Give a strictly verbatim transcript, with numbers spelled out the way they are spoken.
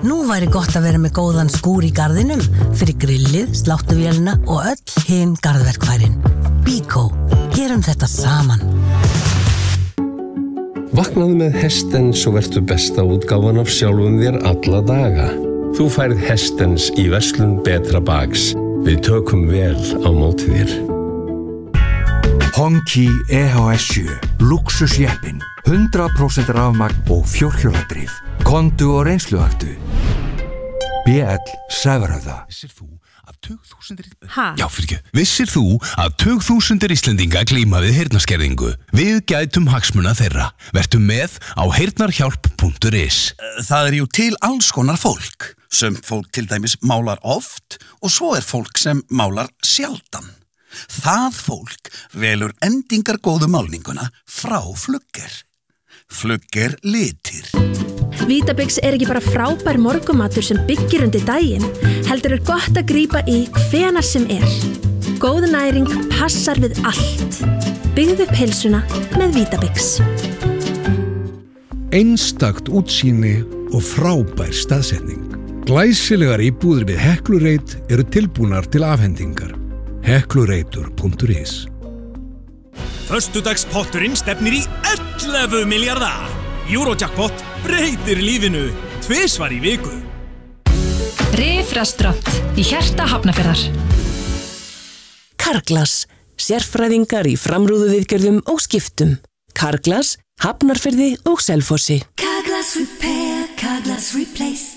Nú væri gott að vera með góðan skúr í garðinum fyrir grillið, sláttuvélina og öll hin garðverkfærin. Bíkó, gerum þetta saman. Vaknaðu með Hestens og vertu besta útgáfan af sjálfum þér alla daga. Þú færð Hestens í verslun Betra Bags. Við tökum vel á móti þér. Honki E H S sjö, luxusjeppin, hundrað prósent rafmagn og fjórhjóladrif. Kondu og reynsluaktu. B L Sævarhöfða. Vissir þú að tugþúsundir Ha? Já, fyrir ekki. Vissir þú að tugþúsundir Íslendinga glíma við heyrnarskerðingu? Við gætum hagsmuna þeirra. Vertu með á heyrnarhjálp punktur is. Það er jú til alls konar fólk. Sumt fólk til dæmis málar oft og svo er fólk sem málar sjaldan. Það fólk velur endingargóðu málninguna frá Flugger. Flugger litir. Vítabix er ekki bara frábær morgumatur sem byggir undir daginn, heldur er gott að grípa í hvenær sem er. Góð næring passar við allt. Byggðu upp heilsuna með Vítabix. Einstakt útsýni og frábær staðsetning. Glæsilegar íbúðir við Heklureit eru tilbúnar til afhendingar. Heklureitur punktur is. Föstudagspotturinn stefnir í ellefu milljarða. Eurojackpot breytir lífinu tvisvar í viku. Rif Restaurant í hjarta Hafnarfjarðar. Carglass, sérfræðingar í framrúðuviðgerðum og skiptum. Carglass, Hafnarfirði og Selfossi. Carglass Repair, Carglass Replace.